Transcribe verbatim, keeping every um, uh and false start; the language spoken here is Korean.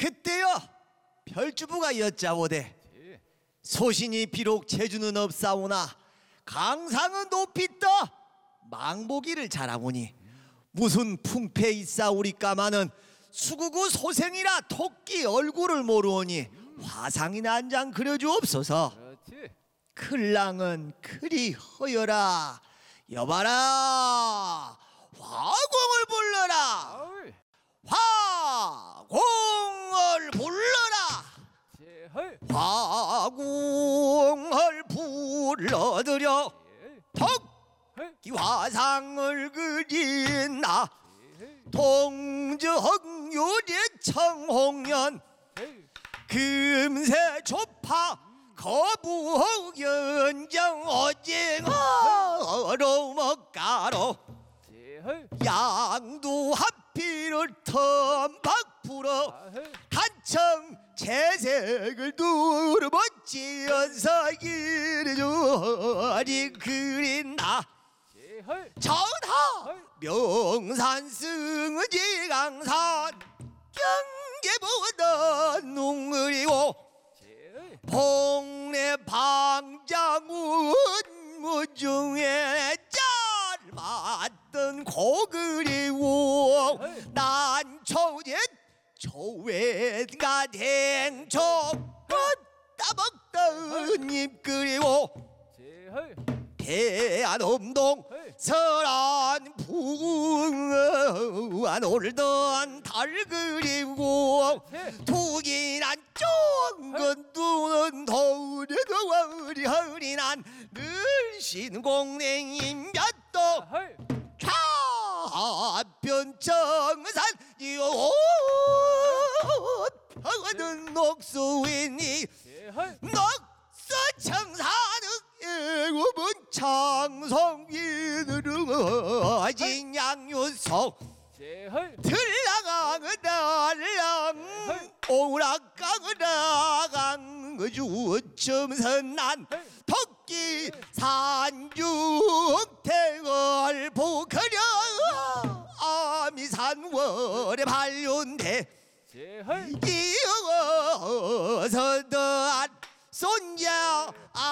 그때여 별주부가 여짜오되 소신이 비록 재주는 없사오나 강상은 높이 떠 망보기를 잘하오니 무슨 풍패 있사오리까마는 수구구 소생이라 토끼 얼굴을 모르오니 화상이나 한 장 그려주옵소서. 그렇지. 클랑은 그리 허여라. 여봐라 화공을 불러라. 아울. 화공을 불러라. 제헐. 화공을 불러들여 예. 토끼 화상을 그린나 예. 동정유리 청홍년 예. 금세 조파 거부연정 오징어로 먹가로 제헐. 양두 하피를 텀박 불어 아헐. 한청 채색을 두루번지어서 이르주리 그린다. 제헐. 전하 헐. 명산 승지 강산 경계보다 농을이고 제헐. 봉래 방장운 무중에 짧았던 고그리고 난초제 초외가 댕초 따먹던 입 그리고 제헐. 대안엄동 설안 부안 올던 달 그리고 두기난 쫑건 두는 도리 그와리 허리난 늘신공냉인 몇도 아헐. 좌변정산 요하는 녹수이니 제헐. 녹수청산의 예고문 창성기들은 진양유속 제헐. 들라강은 달랑 오락강은 주점선난 토끼 산중택을 보커려 아미산월에 발륜대 제헐. 이어서 더한 손자